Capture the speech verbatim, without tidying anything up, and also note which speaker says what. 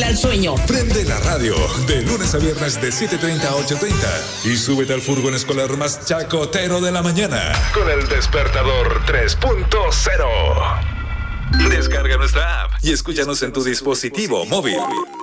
Speaker 1: robarle al sueño.
Speaker 2: Prende la radio de lunes a viernes de siete treinta a ocho treinta y súbete al furgón escolar más chacotero de la mañana con el Despertador tres punto cero. Descarga nuestra app y escúchanos en tu dispositivo móvil.